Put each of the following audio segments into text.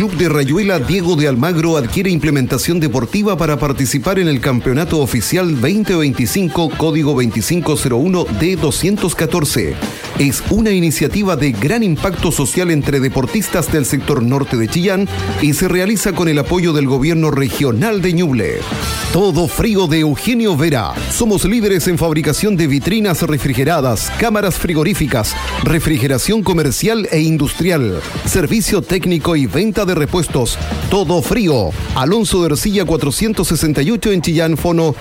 Club de Rayuela Diego de Almagro adquiere implementación deportiva para participar en el Campeonato Oficial 2025, código 2501D214. Es una iniciativa de gran impacto social entre deportistas del sector norte de Chillán y se realiza con el apoyo del gobierno regional de Ñuble. Todo Frío de Eugenio Vera. Somos líderes en fabricación de vitrinas refrigeradas, cámaras frigoríficas, refrigeración comercial e industrial, servicio técnico y venta de repuestos. Todo Frío. Alonso de Ercilla 468 en Chillán, fono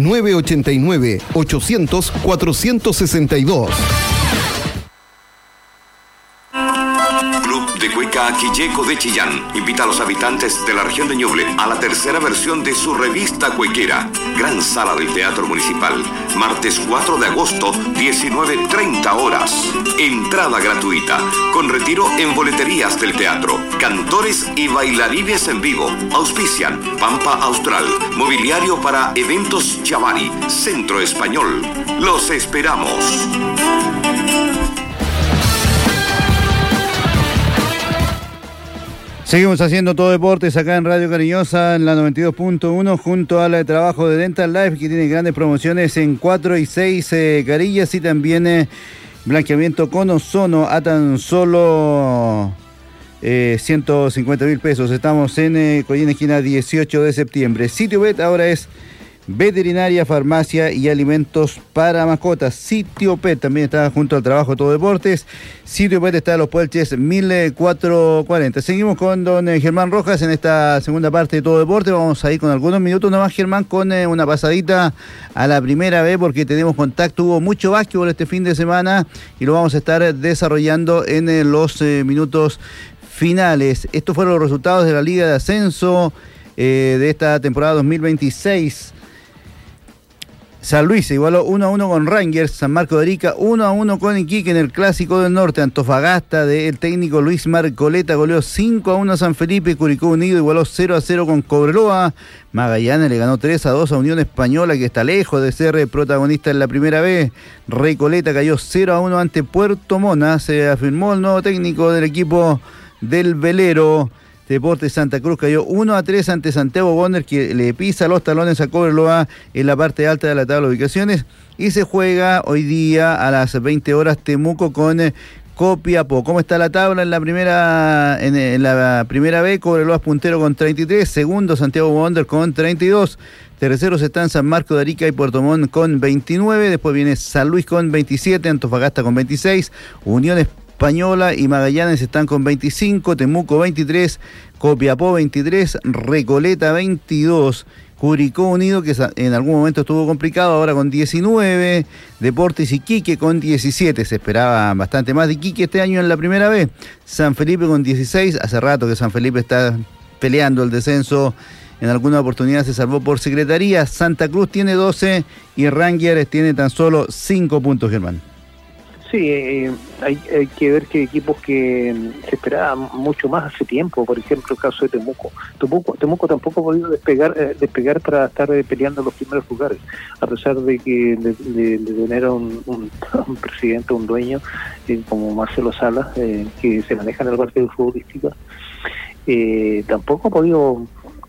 989-800-462. Club de Cueca Quilleco de Chillán invita a los habitantes de la región de Ñuble a la tercera versión de su revista cuequera. Gran Sala del Teatro Municipal, martes 4 de agosto, 19:30 horas. Entrada gratuita, con retiro en boleterías del teatro. Cantores y bailarines en vivo. Auspician Pampa Austral, Mobiliario para Eventos Chavari, Centro Español. Los esperamos. Seguimos haciendo todo deportes acá en Radio Cariñosa, en la 92.1, junto al trabajo de Dental Life, que tiene grandes promociones en 4 y 6 carillas, y también blanqueamiento con ozono a tan solo 150.000 pesos. Estamos en Collín, esquina 18 de septiembre. Sitio Bet ahora es veterinaria, farmacia y alimentos para mascotas. Sitio Pet también está junto al trabajo de todo deportes. Sitio Pet está en Los Puelches 1440. Seguimos con don Germán Rojas en esta segunda parte de todo deporte. Vamos a ir con algunos minutos nomás, Germán, con una pasadita a la primera vez, porque tenemos contacto. Hubo mucho básquetbol este fin de semana y lo vamos a estar desarrollando en los minutos finales. Estos fueron los resultados de la Liga de Ascenso de esta temporada 2026. San Luis se igualó 1-1 con Rangers. San Marco de Arica 1-1 con Iquique en el Clásico del Norte. Antofagasta del técnico Luis Marcoleta goleó 5-1 a San Felipe. Curicó Unido igualó 0-0 con Cobreloa. Magallanes le ganó 3-2 a Unión Española, que está lejos de ser protagonista en la primera vez. Recoleta cayó 0-1 ante Puerto Montt. Se afirmó el nuevo técnico del equipo del Velero. Deportes Santa Cruz cayó 1-3 ante Santiago Wander, que le pisa los talones a Cobreloa en la parte alta de la tabla de ubicaciones. Y se juega hoy día a las 20 horas Temuco con Copiapó. ¿Cómo está la tabla en la primera B? Cobreloa es puntero con 33, segundo Santiago Wander con 32, terceros están San Marco de Arica y Puerto Montt con 29, después viene San Luis con 27, Antofagasta con 26, Unión Española y Magallanes están con 25, Temuco 23, Copiapó 23, Recoleta 22, Curicó Unido, que en algún momento estuvo complicado, ahora con 19, Deportes Iquique con 17, se esperaba bastante más de Iquique este año en la primera vez, San Felipe con 16, hace rato que San Felipe está peleando el descenso, en alguna oportunidad se salvó por Secretaría. Santa Cruz tiene 12 y Rangers tiene tan solo 5 puntos, Germán. Sí, hay que ver que equipos que se esperaba mucho más hace tiempo, por ejemplo el caso de Temuco. Temuco tampoco ha podido despegar para estar peleando los primeros lugares, a pesar de que de tener un presidente, un dueño como Marcelo Salas, que se maneja en el partido futbolístico. Tampoco ha podido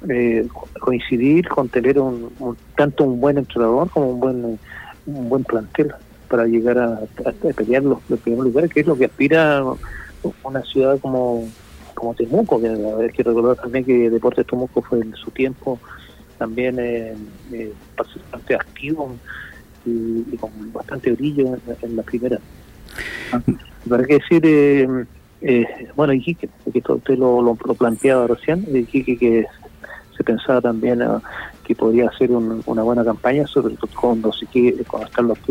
coincidir con tener tanto un buen entrenador como un buen plantel para llegar a pelear los primeros lugares, que es lo que aspira una ciudad como Temuco. Que hay que recordar también que Deportes Temuco fue en su tiempo también bastante activo y con bastante brillo en la primera. Para qué decir, bueno, Iquique, que usted lo planteaba recién, Iquique, que se pensaba también que podría hacer una buena campaña, sobre todo cuando están los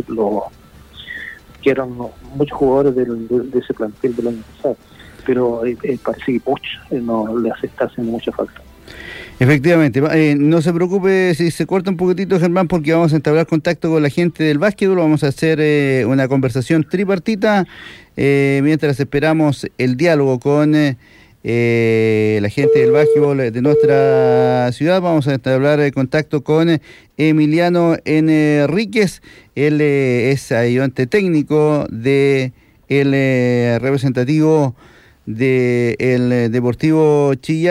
que eran muchos jugadores de ese plantel del año pasado, pero parece que Puch no le está haciendo mucha falta. Efectivamente, no se preocupe si se corta un poquitito, Germán, porque vamos a entablar contacto con la gente del básquetbol, vamos a hacer una conversación tripartita, mientras esperamos el diálogo con la gente del básquetbol de nuestra ciudad. Vamos a entablar contacto con Emiliano Enríquez, él es ayudante técnico de el representativo del Deportivo Chillán.